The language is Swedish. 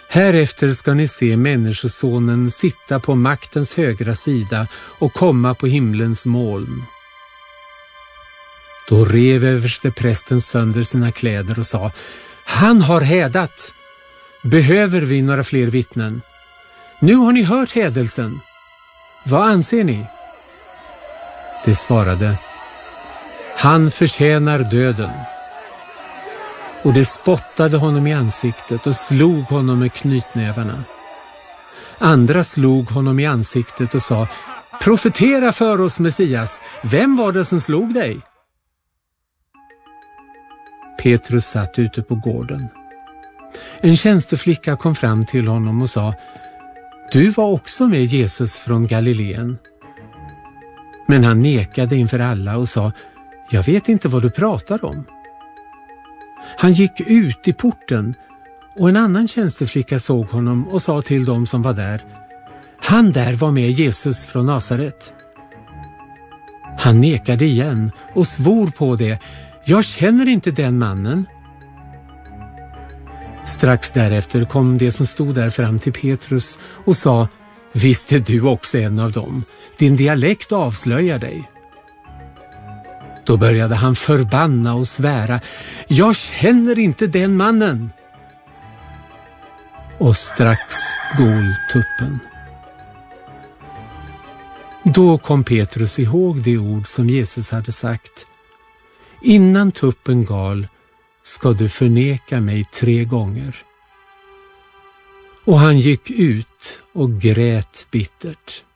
Härefter ska ni se människosonen sitta på maktens högra sida och komma på himlens moln. Då rev översteprästen sönder sina kläder och sa: Han har hädat! Behöver vi några fler vittnen? Nu har ni hört hädelsen. Vad anser ni? De svarade: Han förtjänar döden. Och de spottade honom i ansiktet och slog honom med knytnävarna. Andra slog honom i ansiktet och sa: Profetera för oss, Messias, vem var det som slog dig? Petrus satt ute på gården. En tjänsteflicka kom fram till honom och sa: Du var också med Jesus från Galileen. Men han nekade inför alla och sa: Jag vet inte vad du pratar om. Han gick ut i porten och en annan tjänsteflicka såg honom och sa till dem som var där: Han där var med Jesus från Nasaret. Han nekade igen och svor på det: Jag känner inte den mannen. Strax därefter kom det som stod där fram till Petrus och sa: Visst är du också en av dem. Din dialekt avslöjar dig. Då började han förbanna och svära: Jag känner inte den mannen. Och strax gol tuppen. Då kom Petrus ihåg det ord som Jesus hade sagt: Innan tuppen gal ska du förneka mig 3 gånger. Och han gick ut och grät bittert.